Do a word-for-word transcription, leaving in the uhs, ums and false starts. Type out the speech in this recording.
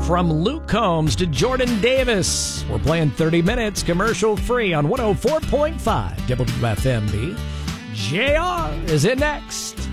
From Luke Combs to Jordan Davis. We're playing thirty minutes commercial free on one oh four point five W F M B. J R is in next.